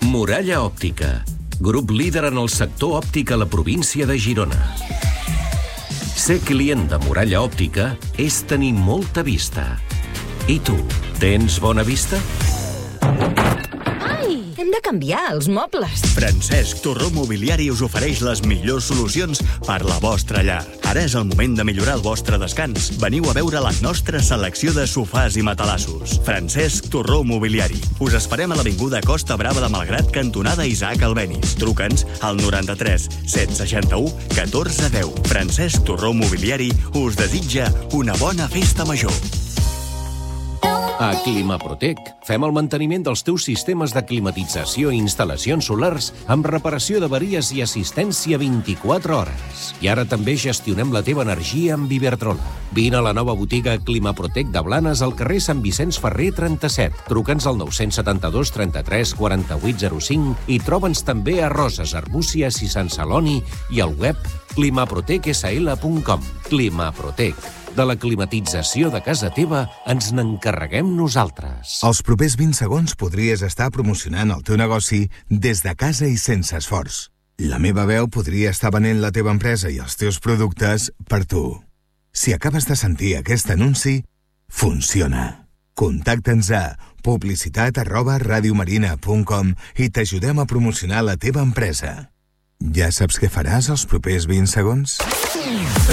Muralla Òptica, grup líder en el sector òptic a la província de Girona. Ser client de Muralla Òptica és tenir molta vista. I tu, tens bona vista? Ai, hem de canviar els mobles. Francesc Torró Mobiliari us ofereix les millors solucions per la vostra llar. Ara és el moment de millorar el vostre descans. Veniu a veure la nostra selecció de sofàs i matalassos. Francesc Torró Mobiliari. Us esperem a l'avinguda Costa Brava de Malgrat, cantonada Isaac Albéniz. Truca'ns al 93 761 14 10. Francesc Torró Mobiliari us desitja una bona festa major. A Climaprotec fem el manteniment dels teus sistemes de climatització i instal·lacions solars amb reparació d'averies i assistència 24 hores. I ara també gestionem la teva energia amb Iberdrola. Vine a la nova botiga Climaprotec de Blanes al carrer Sant Vicenç Ferrer 37. Truca'ns al 972 33 48 05 i troba'ns també a Roses, Arbúcies i Sant Celoni i al web climaprotecsl.com. Climaprotec. De la climatització de casa teva ens n'encarreguem nosaltres. Els propers 20 segons podries estar promocionant el teu negoci des de casa i sense esforç. La meva veu podria estar venent la teva empresa i els teus productes per tu. Si acabes de sentir aquest anunci, funciona. Contacta'ns a publicitat@radiomarina.com i t'ajudem a promocionar la teva empresa. Ja saps què faràs els propers 20 segons?